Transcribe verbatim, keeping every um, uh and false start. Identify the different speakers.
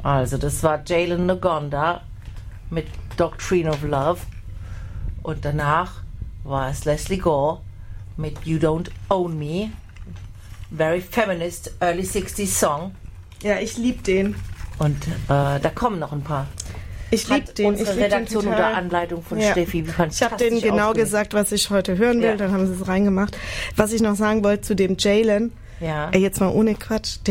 Speaker 1: Also, das war Jalen Ngonda mit Doctrine of Love. Und danach war es Leslie Gore mit You Don't Own Me. Very feminist, early sixties Song.
Speaker 2: Ja, ich liebe den.
Speaker 1: Und äh, da kommen noch ein paar.
Speaker 2: Ich liebe den.
Speaker 1: Unsere
Speaker 2: ich lieb
Speaker 1: Redaktion
Speaker 2: den
Speaker 1: unter Anleitung von
Speaker 2: ja.
Speaker 1: Steffi. Wie
Speaker 2: ich habe denen genau
Speaker 1: aufgelegt.
Speaker 2: gesagt, was ich heute hören will.
Speaker 1: Ja.
Speaker 2: Dann haben sie es reingemacht. Was ich noch sagen wollte zu dem Jalen.
Speaker 1: Ja.
Speaker 2: Ey, jetzt mal ohne Quatsch.